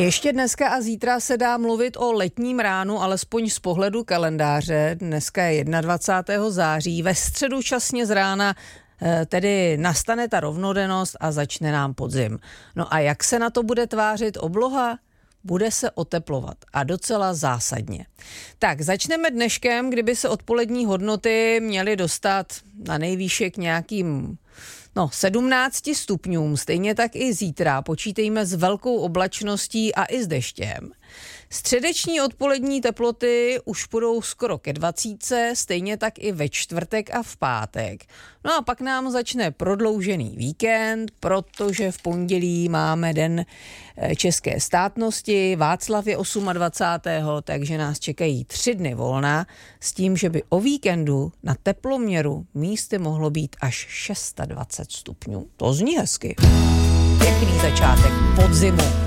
Ještě dneska a zítra se dá mluvit o letním ránu, alespoň z pohledu kalendáře. Dneska je 21. září, ve středu časně z rána tedy nastane ta rovnodennost a začne nám podzim. No a jak se na to bude tvářit obloha? Bude se oteplovat a docela zásadně. Tak začneme dneškem, kdyby se odpolední hodnoty měly dostat na nejvýše k nějakým 17 stupňům, stejně tak i zítra počítejme s velkou oblačností a i s deštěm. Středeční odpolední teploty už půjdou skoro ke 20, stejně tak i ve čtvrtek a v pátek. No a pak nám začne prodloužený víkend, protože v pondělí máme den české státnosti, Václav je 28., takže nás čekají 3 dny volna, s tím, že by o víkendu na teploměru místy mohlo být až 26 stupňů. To zní hezky. Pěkný začátek podzimu.